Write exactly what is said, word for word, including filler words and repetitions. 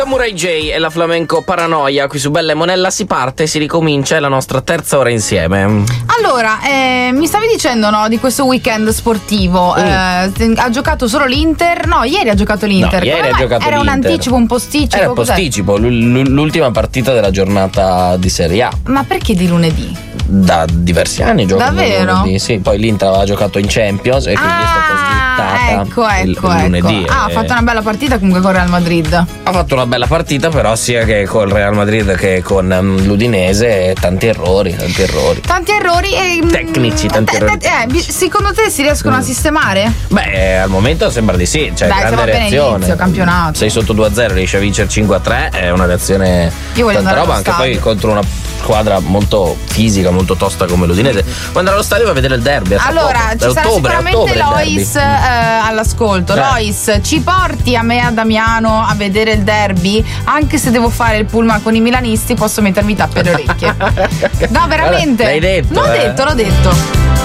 Samurai J e la flamenco Paranoia qui su Bella e Monella. Si parte, si ricomincia, è la nostra terza ora insieme. Allora, eh, mi stavi dicendo, no, di questo weekend sportivo. Mm. Eh, ha giocato solo l'Inter? No, ieri ha giocato l'Inter. No, ieri ha giocato Era l'Inter. un anticipo, un posticipo? Era un cos'è? posticipo, l'ultima partita della giornata di Serie A. Ma perché di lunedì? Da diversi anni gioca davvero? lunedì, sì. Poi l'Inter aveva giocato in Champions e quindi ah, è stata slittata ecco, ecco, il, il ecco. lunedì. Ah, ha fatto una bella partita comunque con Real Madrid. Ha fatto una bella partita, però sia che con il Real Madrid che con um, l'Udinese, tanti errori, tanti errori. Tanti errori e, tecnici, tanti te, errori. Te, eh, secondo te si riescono mm. a sistemare? Beh, al momento sembra di sì, cioè Dai, grande reazione. Inizio campionato. Sei sotto due a zero, riesci a vincere cinque a tre, è una reazione. Io voglio tanta roba, anche stadio. poi contro una squadra molto fisica, molto tosta come l'Udinese. Vuoi andare allo stadio e vedere il derby? Allora, ci sarà ottobre, sicuramente ottobre Lois eh, all'ascolto. Eh. Lois, ci porti a me e a Damiano a vedere il derby? Anche se devo fare il pullman con i milanisti, posso mettermi tappe le orecchie. No, veramente. L'hai detto? L'ho eh? detto, l'ho detto.